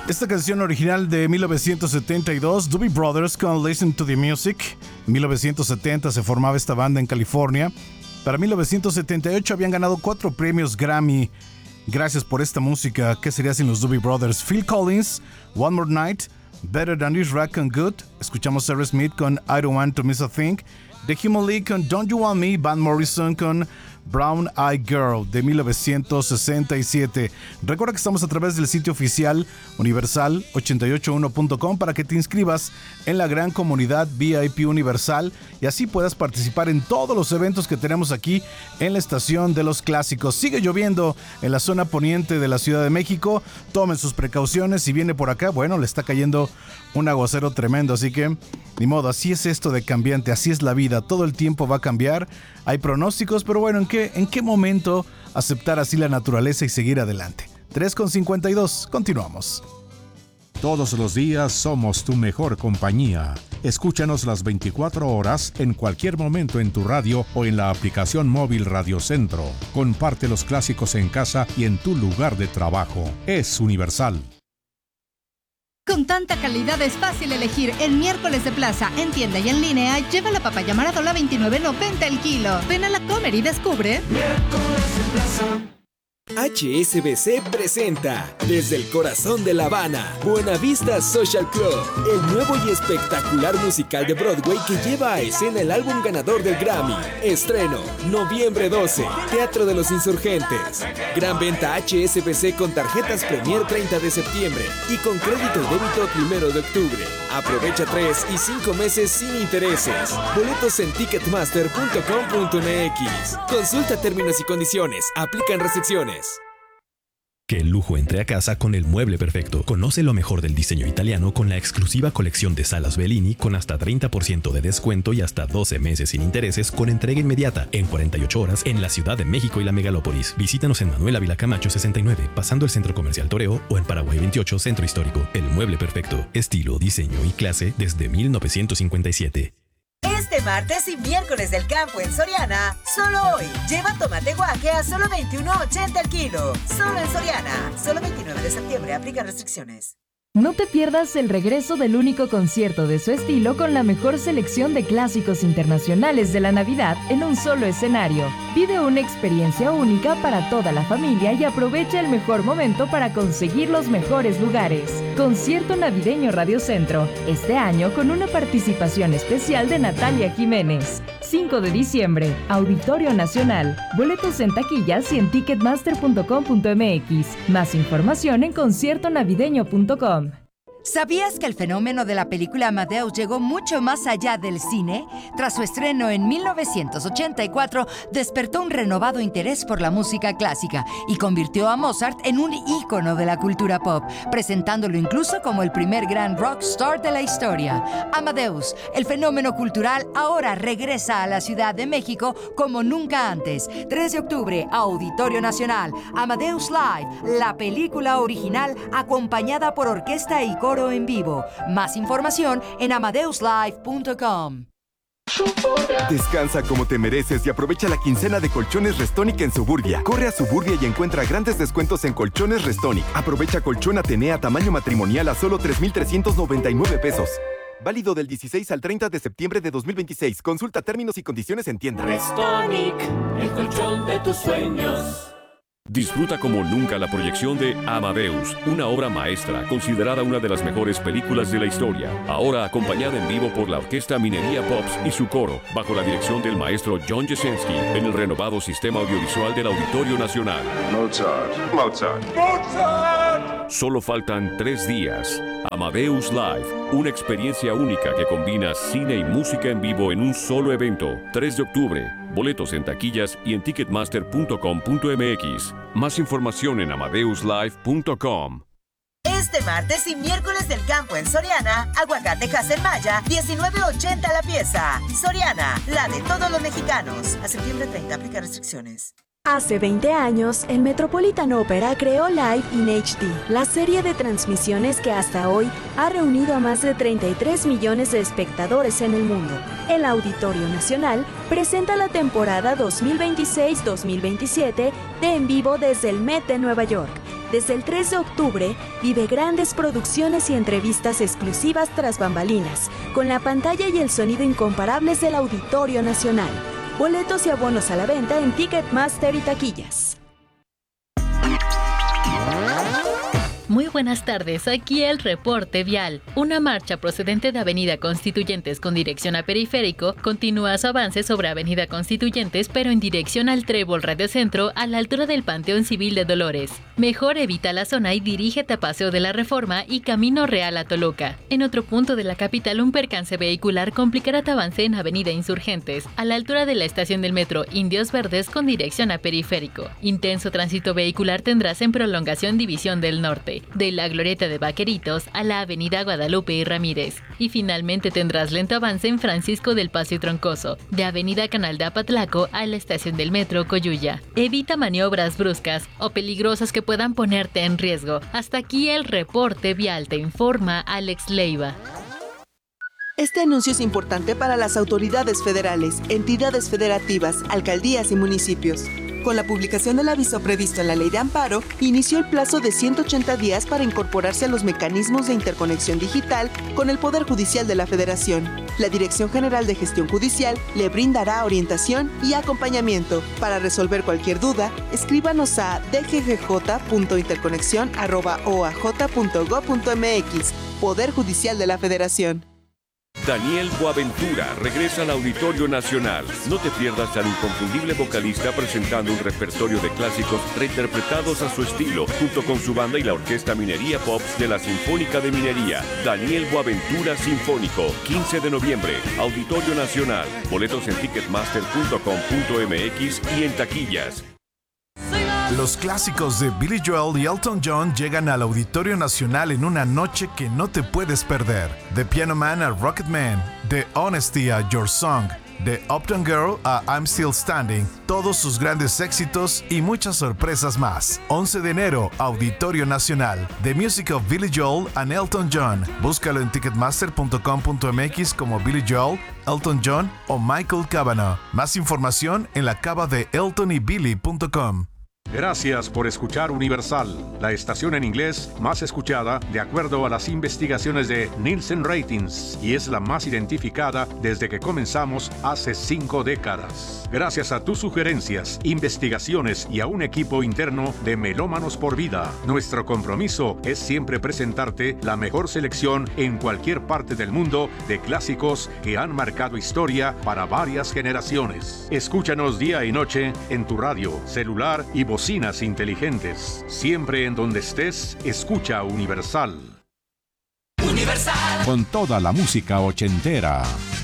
Esta canción original de 1972, Doobie Brothers con Listen to the Music. En 1970 se formaba esta banda en California. Para 1978 habían ganado 4 premios Grammy. Gracias por esta música. ¿Qué sería sin los Doobie Brothers? Phil Collins, One More Night, Better Than This, Rock and Good. Escuchamos Sarah Smith con I Don't Want to Miss a Thing. The Human League con Don't You Want Me. Van Morrison con Brown Eyed Girl de 1967. Recuerda que estamos a través del sitio oficial universal881.com para que te inscribas en la gran comunidad VIP Universal y así puedas participar en todos los eventos que tenemos aquí en la estación de los clásicos. Sigue lloviendo en la zona poniente de la Ciudad de México. Tomen sus precauciones. Si viene por acá, bueno, le está cayendo un aguacero tremendo, así que ni modo, así es esto de cambiante, así es la vida, todo el tiempo va a cambiar, hay pronósticos, pero bueno, ¿en qué momento aceptar así la naturaleza y seguir adelante? 3:52, continuamos. Todos los días somos tu mejor compañía. Escúchanos las 24 horas en cualquier momento en tu radio o en la aplicación móvil Radio Centro. Comparte los clásicos en casa y en tu lugar de trabajo. Es Universal. Con tanta calidad es fácil elegir. El miércoles de plaza, en tienda y en línea, lleva la papaya Maradola a $29.90 el kilo. Ven a la Comer y descubre. Miércoles de plaza. HSBC presenta desde el corazón de La Habana, Buenavista Social Club, el nuevo y espectacular musical de Broadway que lleva a escena el álbum ganador del Grammy. Estreno, noviembre 12, Teatro de los Insurgentes. Gran venta HSBC con tarjetas Premier 30 de septiembre y con crédito y débito 1 de octubre. Aprovecha 3 y 5 meses sin intereses. Boletos en ticketmaster.com.mx. Consulta términos y condiciones. Aplican restricciones. Que el lujo entre a casa con el mueble perfecto. Conoce lo mejor del diseño italiano con la exclusiva colección de salas Bellini con hasta 30% de descuento y hasta 12 meses sin intereses con entrega inmediata en 48 horas en la Ciudad de México y la Megalópolis. Visítanos en Manuel Ávila Camacho 69, pasando el Centro Comercial Toreo o en Paraguay 28, Centro Histórico. El mueble perfecto. Estilo, diseño y clase desde 1957. Este martes y miércoles del campo en Soriana, solo hoy, lleva tomate guaje a solo $21.80 el kilo. Solo en Soriana, solo 29 de septiembre, aplica restricciones. No te pierdas el regreso del único concierto de su estilo con la mejor selección de clásicos internacionales de la Navidad en un solo escenario. Vive una experiencia única para toda la familia y aprovecha el mejor momento para conseguir los mejores lugares. Concierto navideño Radio Centro, este año con una participación especial de Natalia Jiménez. 5 de diciembre, Auditorio Nacional. Boletos en taquillas y en ticketmaster.com.mx. Más información en conciertonavideño.com. ¿Sabías que el fenómeno de la película Amadeus llegó mucho más allá del cine? Tras su estreno en 1984, despertó un renovado interés por la música clásica y convirtió a Mozart en un ícono de la cultura pop, presentándolo incluso como el primer gran rockstar de la historia. Amadeus, el fenómeno cultural, ahora regresa a la Ciudad de México como nunca antes. 3 de octubre, Auditorio Nacional, Amadeus Live, la película original acompañada por orquesta y coro en vivo. Más información en amadeuslive.com. Descansa como te mereces y aprovecha la quincena de Colchones Restonic en Suburbia. Corre a Suburbia y encuentra grandes descuentos en Colchones Restonic. Aprovecha colchón Atenea tamaño matrimonial a solo $3,399. Válido del 16 al 30 de septiembre de 2026. Consulta términos y condiciones en tienda. Restonic, el colchón de tus sueños. Disfruta como nunca la proyección de Amadeus, una obra maestra considerada una de las mejores películas de la historia. Ahora acompañada en vivo por la Orquesta Minería Pops y su coro, bajo la dirección del maestro John Jasenski, en el renovado sistema audiovisual del Auditorio Nacional. Mozart. Solo faltan 3 días. Amadeus Live, una experiencia única que combina cine y música en vivo en un solo evento. 3 de octubre. Boletos en taquillas y en ticketmaster.com.mx. Más información en amadeuslive.com. Este martes y miércoles del campo en Soriana, aguacate Maya, $19.80 la pieza. Soriana, la de todos los mexicanos. A septiembre 30, aplica restricciones. Hace 20 años, el Metropolitan Opera creó Live in HD, la serie de transmisiones que hasta hoy ha reunido a más de 33 millones de espectadores en el mundo. El Auditorio Nacional presenta la temporada 2026-2027 de En Vivo desde el Met de Nueva York. Desde el 3 de octubre, vive grandes producciones y entrevistas exclusivas tras bambalinas, con la pantalla y el sonido incomparables del Auditorio Nacional. Boletos y abonos a la venta en Ticketmaster y taquillas. Muy buenas tardes, aquí el reporte vial. Una marcha procedente de Avenida Constituyentes con dirección a Periférico continúa su avance sobre Avenida Constituyentes, pero en dirección al Trébol Radiocentro a la altura del Panteón Civil de Dolores. Mejor evita la zona y dirígete a Paseo de la Reforma y Camino Real a Toluca. En otro punto de la capital, un percance vehicular complicará tu avance en Avenida Insurgentes, a la altura de la estación del metro Indios Verdes con dirección a Periférico. Intenso tránsito vehicular tendrás en prolongación División del Norte, de la Glorieta de Vaqueritos a la Avenida Guadalupe y Ramírez. Y finalmente tendrás lento avance en Francisco del Paso y Troncoso, de Avenida Canal de Apatlaco a la estación del metro Coyuya. Evita maniobras bruscas o peligrosas que puedan ponerte en riesgo. Hasta aquí el reporte vial, te informa Alex Leiva. Este anuncio es importante para las autoridades federales, entidades federativas, alcaldías y municipios. Con la publicación del aviso previsto en la Ley de Amparo, inició el plazo de 180 días para incorporarse a los mecanismos de interconexión digital con el Poder Judicial de la Federación. La Dirección General de Gestión Judicial le brindará orientación y acompañamiento. Para resolver cualquier duda, escríbanos a dggj.interconexión@oaj.gov.mx. Poder Judicial de la Federación. Daniel Boaventura regresa al Auditorio Nacional. No te pierdas al inconfundible vocalista presentando un repertorio de clásicos reinterpretados a su estilo, junto con su banda y la Orquesta Minería Pops de la Sinfónica de Minería. Daniel Boaventura Sinfónico, 15 de noviembre, Auditorio Nacional. Boletos en ticketmaster.com.mx y en taquillas. Los clásicos de Billy Joel y Elton John llegan al Auditorio Nacional en una noche que no te puedes perder. De Piano Man a Rocket Man, de Honesty a Your Song, de Uptown Girl a I'm Still Standing, todos sus grandes éxitos y muchas sorpresas más. 11 de enero, Auditorio Nacional. The Music of Billy Joel and Elton John. Búscalo en ticketmaster.com.mx como Billy Joel, Elton John o Michael Cavanaugh. Más información en la cava de eltonybilly.com. Gracias por escuchar Universal, la estación en inglés más escuchada de acuerdo a las investigaciones de Nielsen Ratings y es la más identificada desde que comenzamos hace 5 décadas. Gracias a tus sugerencias, investigaciones y a un equipo interno de Melómanos por Vida, nuestro compromiso es siempre presentarte la mejor selección en cualquier parte del mundo de clásicos que han marcado historia para varias generaciones. Escúchanos día y noche en tu radio, celular y bocinas inteligentes. Siempre en donde estés, escucha Universal. Universal. Con toda la música ochentera.